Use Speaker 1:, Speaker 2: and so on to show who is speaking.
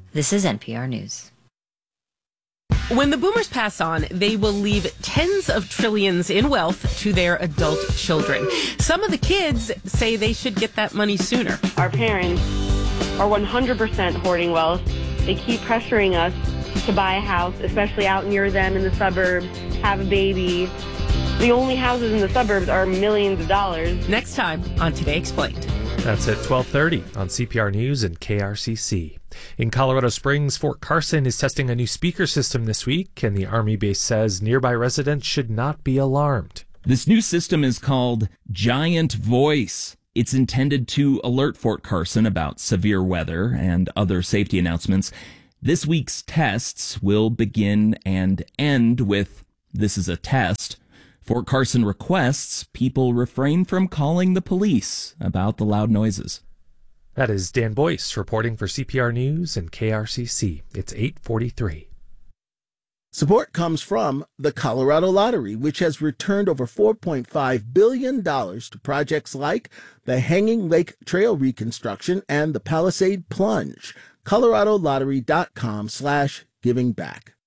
Speaker 1: This is NPR News.
Speaker 2: When the boomers pass on, they will leave tens of trillions in wealth to their adult children. Some of the kids say they should get that money sooner.
Speaker 3: Our parents are 100% hoarding wealth. They keep pressuring us to buy a house, especially out near them in the suburbs, have a baby. The only houses in the suburbs are millions of dollars.
Speaker 2: Next time on Today Explained.
Speaker 4: That's at 12:30 on CPR News and KRCC. In Colorado Springs, Fort Carson is testing a new speaker system this week, and the Army base says nearby residents should not be alarmed.
Speaker 5: This new system is called Giant Voice. It's intended to alert Fort Carson about severe weather and other safety announcements. This week's tests will begin and end with, "This is a test." Fort Carson requests people refrain from calling the police about the loud noises.
Speaker 4: That is Dan Boyce reporting for CPR News and KRCC. It's 8:43.
Speaker 6: Support comes from the Colorado Lottery, which has returned over $4.5 billion to projects like the Hanging Lake Trail reconstruction and the Palisade Plunge. ColoradoLottery.com/givingback.